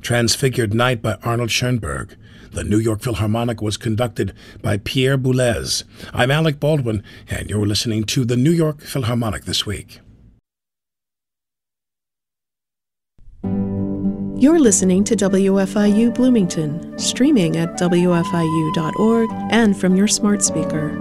Transfigured Night by Arnold Schoenberg. The New York Philharmonic was conducted by Pierre Boulez. I'm Alec Baldwin, and you're listening to the New York Philharmonic This Week. You're listening to WFIU Bloomington, streaming at wfiu.org and from your smart speaker.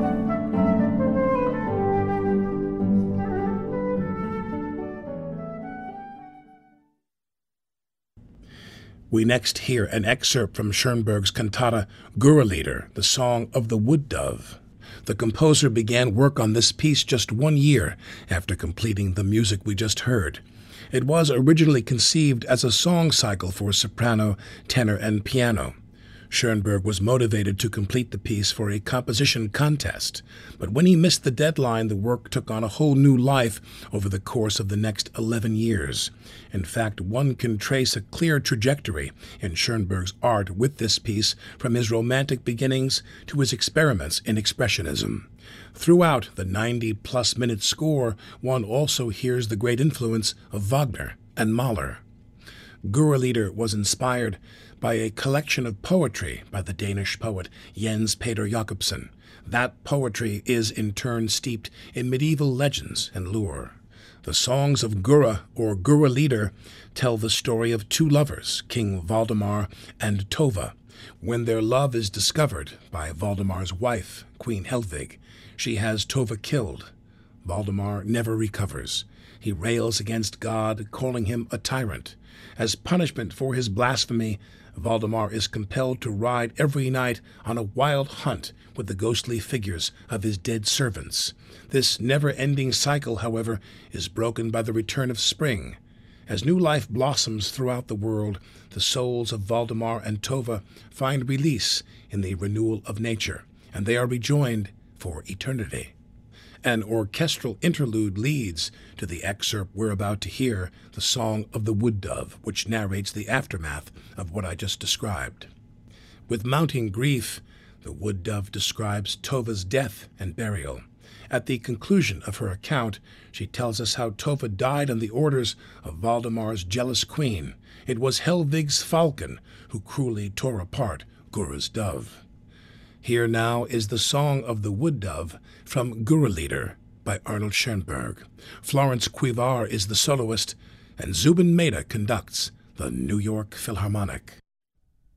We next hear an excerpt from Schoenberg's cantata Gurrelieder, the Song of the Wood Dove. The composer began work on this piece just 1 year after completing the music we just heard. It was originally conceived as a song cycle for soprano, tenor, and piano. Schoenberg was motivated to complete the piece for a composition contest, but when he missed the deadline, the work took on a whole new life over the course of the next 11 years. In fact, one can trace a clear trajectory in Schoenberg's art with this piece from his romantic beginnings to his experiments in expressionism. Throughout the 90-plus minute score, one also hears the great influence of Wagner and Mahler. Gurrelieder was inspired by a collection of poetry by the Danish poet Jens Peter Jacobsen. That poetry is in turn steeped in medieval legends and lore. The songs of Gurra, or Gurrelieder, tell the story of two lovers, King Valdemar and Tova. When their love is discovered by Valdemar's wife, Queen Helvig, she has Tova killed. Valdemar never recovers. He rails against God, calling him a tyrant. As punishment for his blasphemy, Valdemar is compelled to ride every night on a wild hunt with the ghostly figures of his dead servants. This never-ending cycle, however, is broken by the return of spring. As new life blossoms throughout the world, the souls of Valdemar and Tova find release in the renewal of nature, and they are rejoined for eternity. An orchestral interlude leads to the excerpt we're about to hear, the Song of the Wood Dove, which narrates the aftermath of what I just described. With mounting grief, the wood dove describes Tova's death and burial. At the conclusion of her account, she tells us how Tova died on the orders of Valdemar's jealous queen. It was Helvig's falcon who cruelly tore apart Gurra's dove. Here now is the Song of the Wood Dove from Gurrelieder by Arnold Schoenberg. Florence Quivar is the soloist, and Zubin Mehta conducts the New York Philharmonic.